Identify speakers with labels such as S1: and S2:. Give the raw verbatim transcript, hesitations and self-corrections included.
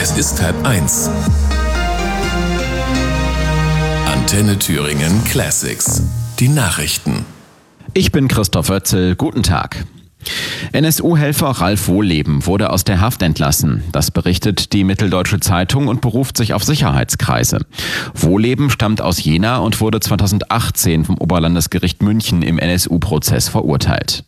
S1: Es ist halb eins. Antenne Thüringen Classics. Die Nachrichten.
S2: Ich bin Christoph Oetzel. Guten Tag. N S U-Helfer Ralf Wohlleben wurde aus der Haft entlassen. Das berichtet die Mitteldeutsche Zeitung und beruft sich auf Sicherheitskreise. Wohlleben stammt aus Jena und wurde zweitausendachtzehn vom Oberlandesgericht München im N S U-Prozess verurteilt.